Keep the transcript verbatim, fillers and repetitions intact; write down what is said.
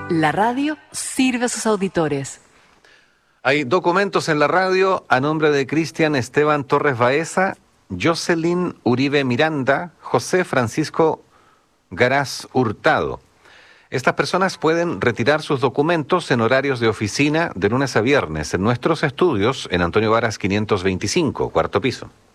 La radio sirve a sus auditores. Hay documentos en la radio a nombre de Cristian Esteban Torres Baeza, Jocelyn Uribe Miranda, José Francisco Garaz Hurtado. Estas personas pueden retirar sus documentos en horarios de oficina de lunes a viernes en nuestros estudios en Antonio Varas quinientos veinticinco, cuarto piso.